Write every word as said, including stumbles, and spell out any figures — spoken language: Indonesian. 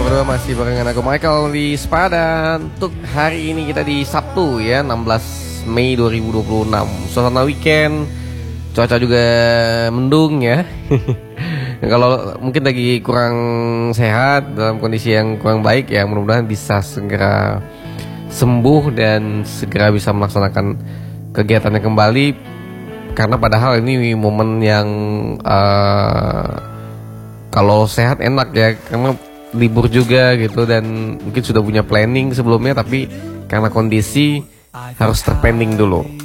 berdua masih barengan aku Michael di Spa. Dan untuk hari ini kita di Sabtu ya, enam belas Mei dua ribu dua puluh enam. Suasana weekend, cuaca juga mendung ya. Kalau mungkin lagi kurang sehat, dalam kondisi yang kurang baik ya, mudah-mudahan bisa segera sembuh dan segera bisa melaksanakan kegiatannya kembali. Karena padahal ini momen yang uh, kalau sehat enak ya, karena libur juga gitu, dan mungkin sudah punya planning sebelumnya, tapi karena kondisi harus terpending dulu.